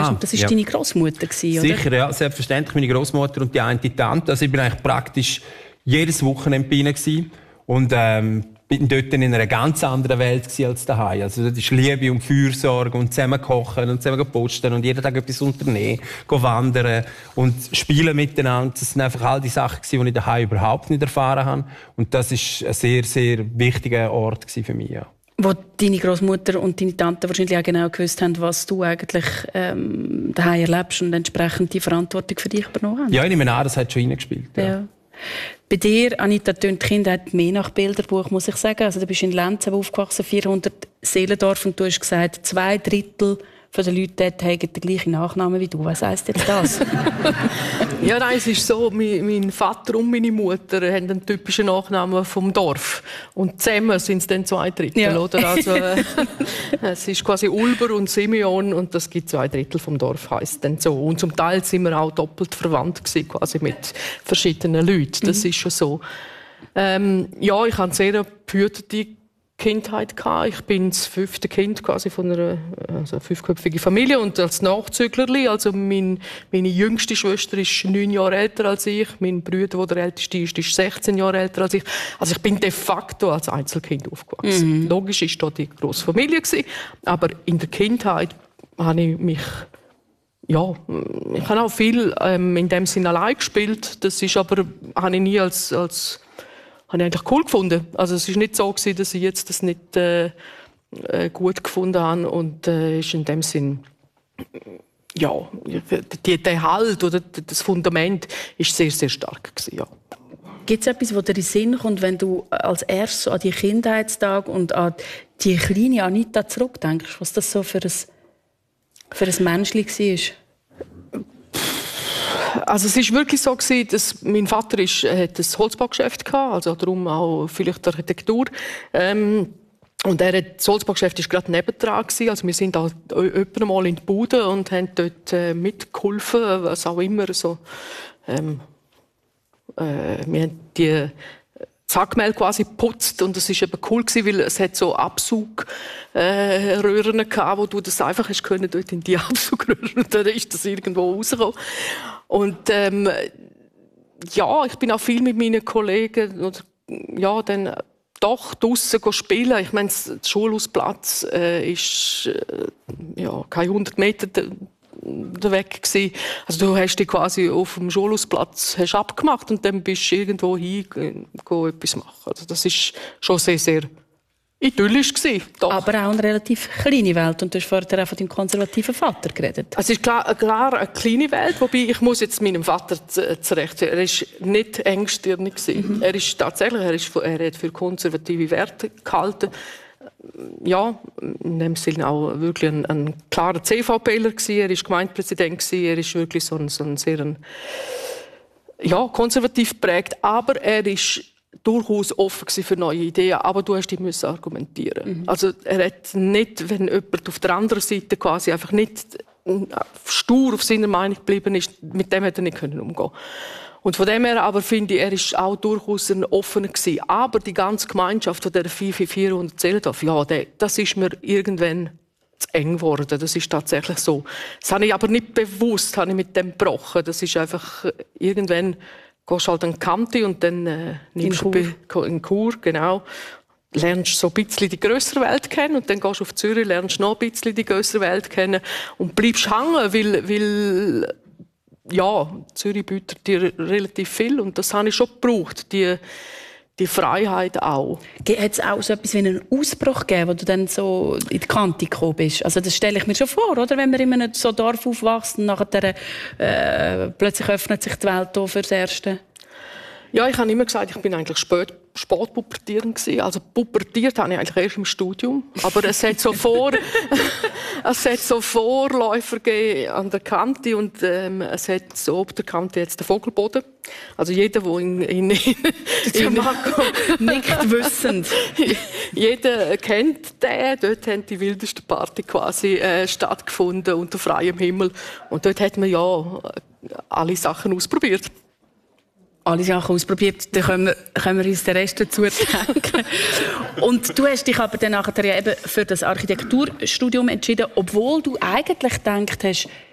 hast. Und das war deine Großmutter, oder? Sicher, ja, selbstverständlich meine Großmutter und die eine Tante. Also ich bin eigentlich praktisch jedes Wochenende bei ihnen gewesen. Und bin dort in einer ganz anderen Welt als daheim. Also das ist Liebe und Fürsorge und zusammen kochen und zusammen posten und jeden Tag etwas unternehmen, gehen wandern und spielen miteinander. Das sind einfach all die Sachen, die ich daheim überhaupt nicht erfahren habe. Und das ist ein sehr, sehr wichtiger Ort für mich. Ja. Wo deine Großmutter und deine Tante wahrscheinlich auch genau gewusst haben, was du eigentlich daheim erlebst und entsprechend die Verantwortung für dich übernommen haben. Ja, ich nehme an, das hat schon reingespielt. Ja. Bei dir, Anita, tönt die Kindheit mehr nach Bilderbuch, muss ich sagen. Also, du bist in Lenz aufgewachsen, 400 Seelendorf, und du hast gesagt, 2/3 der Leute dort haben den gleichen Nachnamen wie du. Was heisst jetzt das? Ja, nein, es ist so, mein Vater und meine Mutter haben einen typischen Nachnamen vom Dorf. Und zusammen sind es dann 2/3, ja. Oder? Also, es ist quasi Ulber und Simeon und das gibt 2/3 vom Dorf, heisst dann so. Und zum Teil sind wir auch doppelt verwandt gewesen, quasi mit verschiedenen Leuten. Das ist schon so. Ja, ich habe eine sehr behütete Kindheit gehabt. Ich bin das 5. Kind quasi von einer 5-köpfigen Familie und als Nachzüglerli. Also meine jüngste Schwester ist 9 Jahre älter als ich. Mein Bruder, der älteste ist 16 Jahre älter als ich. Also ich bin de facto als Einzelkind aufgewachsen. Logisch ist da die grosse Familie gewesen, aber in der Kindheit habe ich mich ich habe auch viel in dem Sinne allein gespielt. Das ist aber habe ich nie als habe ich eigentlich cool gefunden. Also es ist nicht so gewesen, dass ich jetzt das nicht gut gefunden habe und ist in dem Sinn der Halt oder das Fundament ist sehr, sehr stark gewesen, ja. Gibt es etwas, was dir in den Sinn kommt, wenn du als erstes an die Kindheitstage und an die kleine Anita zurückdenkst, was das so für ein Menschli war? Also es ist wirklich so gewesen, dass mein Vater hat ein Holzbaugeschäft gehabt, also darum auch vielleicht Architektur. Und das Holzbaugeschäft war gerade nebendran gewesen. Also wir sind auch öfter mal in die Bude und haben dort mitgeholfen, was auch immer so. Wir haben die Sackmehl quasi geputzt und das ist eben cool gewesen, weil es hat so Absugröhren gehabt, wo du das einfach hast können dort in die Absugröhren und dann ist das irgendwo rausgekommen. Und ich bin auch viel mit meinen Kollegen dann doch draussen spielen. Ich meine, der Schulhausplatz ist keine 100 Meter weg gewesen. Also du hast dich quasi auf dem Schulhausplatz abgemacht und dann bist du irgendwo hin etwas machen. Also das ist schon sehr, sehr idyllisch gewesen. Doch. Aber auch eine relativ kleine Welt. Und du hast vorher auch von deinem konservativen Vater geredet. Es ist klar eine kleine Welt, wobei ich muss jetzt meinem Vater zurechtziehen. Er war nicht engstirnig gewesen. Er ist tatsächlich, er hat für konservative Werte gehalten. Ja, in dem Sinne auch wirklich ein klarer CVPler gewesen. Er war Gemeindepräsident gewesen. Er ist wirklich so ein sehr konservativ geprägt. Aber er ist durchaus offen für neue Ideen, aber du hast die müssen argumentieren. Also er hat nicht, wenn jemand auf der anderen Seite quasi einfach nicht stur auf seiner Meinung geblieben ist, mit dem hätte er nicht umgehen können. Und von dem her aber finde ich, er ist auch durchaus ein offener gewesen. Aber die ganze Gemeinschaft von der 400 Seelendorf, das ist mir irgendwann zu eng geworden. Das ist tatsächlich so. Das habe ich aber nicht bewusst, habe ich mit dem gebrochen. Das ist einfach irgendwann gehst halt an die Kante und dann nimmst du in Chur, genau. Lernst so ein bisschen die grössere Welt kennen und dann gehst du auf Zürich, lernst noch ein bisschen die grössere Welt kennen und bleibst hängen, weil Zürich bietet dir relativ viel und das habe ich schon gebraucht, die Freiheit auch. Hat es auch so etwas wie einen Ausbruch gegeben, wo du dann so in die Kante gekommen bist? Also das stelle ich mir schon vor, oder? Wenn man in einem so Dorf aufwächst und nachher plötzlich öffnet sich die Welt für das Erste. Ja, ich habe immer gesagt, ich bin eigentlich spät pubertierend gewesen. Also pubertiert habe ich eigentlich erst im Studium. Aber es hat so Vorläufer gegeben an der Kante und es hat so ob der Kante jetzt den Vogelboden. Also jeder, der in Marco nickt wissend. Jeder kennt den. Dort haben die wildesten Party quasi stattgefunden unter freiem Himmel. Und dort hat man alle Sachen ausprobiert. Alle Sachen ausprobiert, dann können wir uns den Rest dazu denken. Und du hast dich aber dann nachher eben für das Architekturstudium entschieden, obwohl du eigentlich gedacht hast,